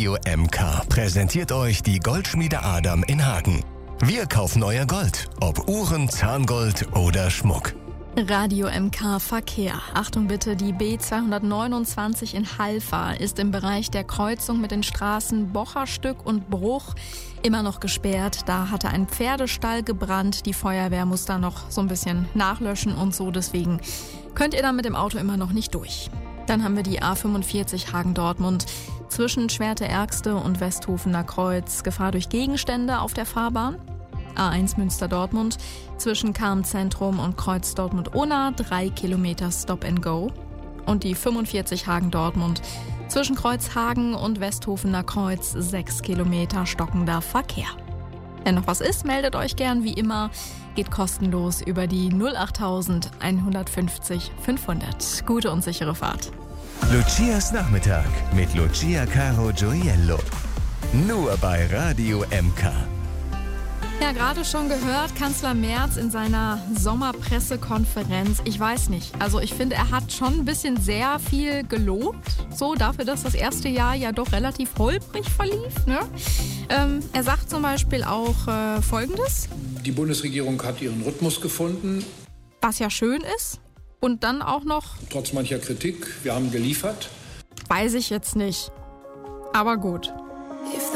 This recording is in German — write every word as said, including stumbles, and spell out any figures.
Radio M K präsentiert euch die Goldschmiede Adam in Hagen. Wir kaufen euer Gold, ob Uhren, Zahngold oder Schmuck. Radio M K Verkehr. Achtung bitte, die B zweihundertneunundzwanzig in Halver ist im Bereich der Kreuzung mit den Straßen Bocherstück und Bruch immer noch gesperrt. Da hatte ein Pferdestall gebrannt. Die Feuerwehr muss da noch so ein bisschen nachlöschen und so. Deswegen könnt ihr da mit dem Auto immer noch nicht durch. Dann haben wir die A fünfundvierzig Hagen-Dortmund. Zwischen Schwerte-Ergste und Westhofener Kreuz Gefahr durch Gegenstände auf der Fahrbahn. A eins Münster-Dortmund zwischen Karm-Zentrum und Kreuz Dortmund-Unna drei Kilometer Stop and Go. Und die fünfundvierzig Hagen-Dortmund zwischen Kreuz Hagen und Westhofener Kreuz sechs Kilometer stockender Verkehr. Wenn noch was ist, meldet euch gern wie immer. Geht kostenlos über die null acht tausend einhundertfünfzig fünfhundert. Gute und sichere Fahrt. Lucias Nachmittag mit Lucia Caro Gioiello. Nur bei Radio M K. Ja, gerade schon gehört, Kanzler Merz in seiner Sommerpressekonferenz. Ich weiß nicht, also ich finde, er hat schon ein bisschen sehr viel gelobt, so dafür, dass das erste Jahr ja doch relativ holprig verlief. Ne? Ähm, er sagt zum Beispiel auch äh, Folgendes. Die Bundesregierung hat ihren Rhythmus gefunden. Was ja schön ist. Und dann auch noch... Trotz mancher Kritik, wir haben geliefert. Weiß ich jetzt nicht. Aber gut.